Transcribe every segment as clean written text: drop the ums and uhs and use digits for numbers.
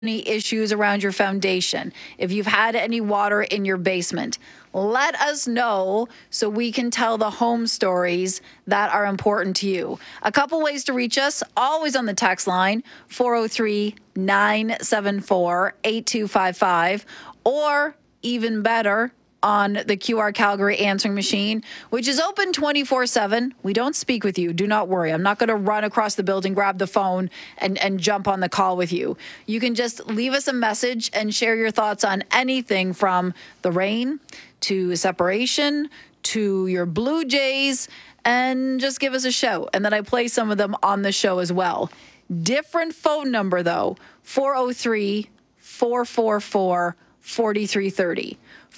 any issues around your foundation, if you've had any water in your basement, let us know so we can tell the home stories that are important to you. A couple ways to reach us, always on the text line, 403-974-8255, or even better, on the QR Calgary answering machine, which is open 24/7. We don't speak with you. Do not worry. I'm not going to run across the building, grab the phone, and jump on the call with you. You can just leave us a message and share your thoughts on anything from the rain to separation to your Blue Jays, and just give us a shout. And then I play some of them on the show as well. Different phone number, though, 403-444-4330.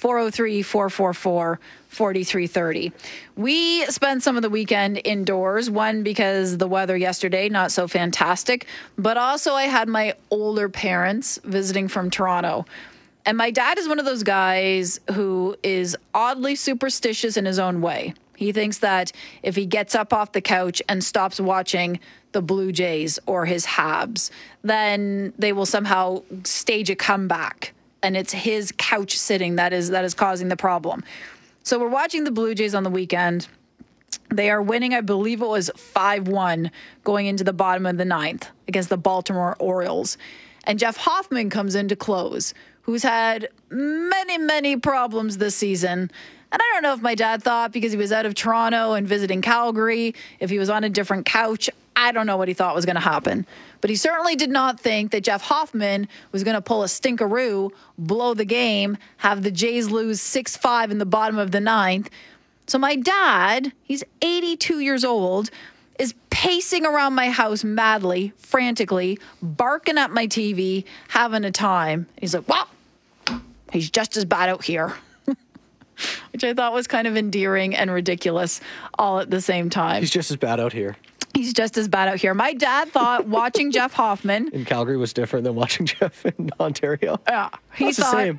403-444-4330. We spent some of the weekend indoors, one because the weather yesterday, not so fantastic, but also I had my older parents visiting from Toronto. And my dad is one of those guys who is oddly superstitious in his own way. He thinks that if he gets up off the couch and stops watching the Blue Jays or his Habs, then they will somehow stage a comeback. And it's his couch sitting that is causing the problem. So we're watching the Blue Jays on the weekend. They are winning, I believe it was 5-1 going into the bottom of the ninth against the Baltimore Orioles. And Jeff Hoffman comes in to close, who's had many, many problems this season. And I don't know if my dad thought because he was out of Toronto and visiting Calgary, if he was on a different couch, I don't know what he thought was going to happen. But he certainly did not think that Jeff Hoffman was going to pull a stinkeroo, blow the game, have the Jays lose 6-5 in the bottom of the ninth. So my dad, he's 82 years old, is pacing around my house madly, frantically, barking at my TV, having a time. He's like, well, he's just as bad out here. Which I thought was kind of endearing and ridiculous all at the same time. He's just as bad out here. He's just as bad out here. My dad thought watching Jeff Hoffman in Calgary was different than watching Jeff in Ontario. Yeah, he thought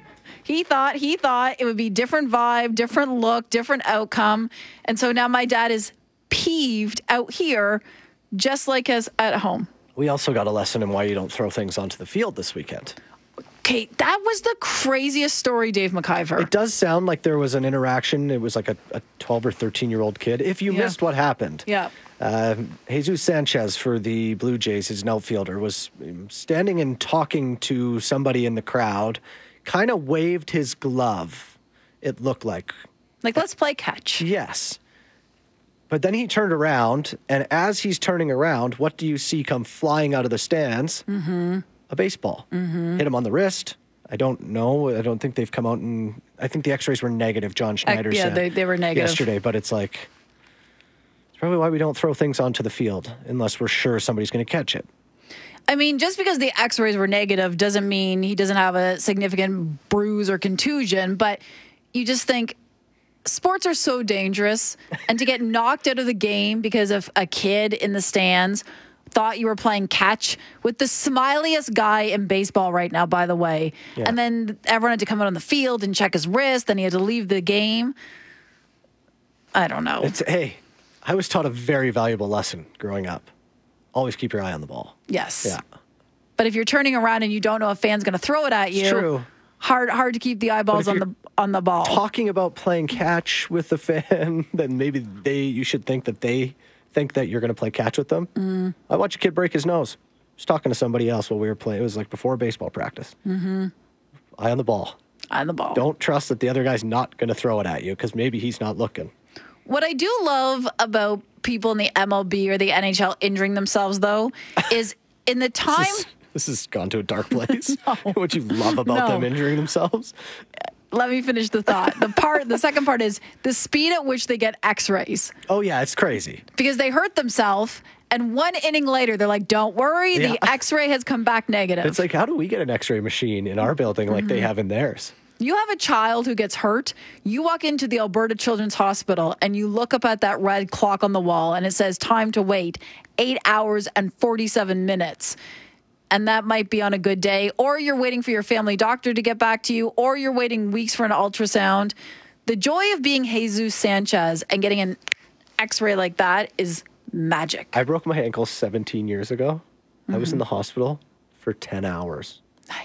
it would be different vibe, different look, different outcome. And so now my dad is peeved out here just like as at home. We also got a lesson in why you don't throw things onto the field this weekend. Okay, that was the craziest story, Dave McIver. It does sound like there was an interaction. It was like a 12 or 13-year-old kid. If you missed what happened. Yeah. Jesus Sanchez for the Blue Jays, his outfielder, was standing and talking to somebody in the crowd, kind of waved his glove, it looked like. Like, let's play catch. Yes. But then he turned around, and as he's turning around, what do you see come flying out of the stands? Mm-hmm. A baseball. Mm-hmm. Hit him on the wrist. I don't know. I don't think they've come out and... I think the x-rays were negative, John Schneider said. Yeah, they were negative. Yesterday, but it's like... It's probably why we don't throw things onto the field unless we're sure somebody's going to catch it. I mean, just because the x-rays were negative doesn't mean he doesn't have a significant bruise or contusion, but you just think sports are so dangerous, and to get knocked out of the game because of a kid in the stands thought you were playing catch with the smiliest guy in baseball right now, by the way. Yeah. And then everyone had to come out on the field and check his wrist, then he had to leave the game. I don't know. Hey, I was taught a very valuable lesson growing up. Always keep your eye on the ball. Yes. Yeah. But if you're turning around and you don't know if a fan's going to throw it at you, it's true. Hard to keep the eyeballs on the ball. Talking about playing catch with the fan, then maybe you should think that they think that you're going to play catch with them. Mm. I watched a kid break his nose. I was talking to somebody else while we were playing. It was like before baseball practice. Mm-hmm. Eye on the ball. Eye on the ball. Don't trust that the other guy's not going to throw it at you because maybe he's not looking. What I do love about people in the MLB or the NHL injuring themselves, though, is in the time... This has gone to a dark place. No. What you love about them injuring themselves? Let me finish the thought. The second part is the speed at which they get x-rays. Oh, yeah, it's crazy. Because they hurt themselves, and one inning later, they're like, don't worry, the x-ray has come back negative. It's like, how do we get an x-ray machine in our building like they have in theirs? You have a child who gets hurt, you walk into the Alberta Children's Hospital, and you look up at that red clock on the wall, and it says time to wait, 8 hours and 47 minutes. And that might be on a good day, or you're waiting for your family doctor to get back to you, or you're waiting weeks for an ultrasound. The joy of being Jesus Sanchez and getting an x-ray like that is magic. I broke my ankle 17 years ago. Mm-hmm. I was in the hospital for 10 hours.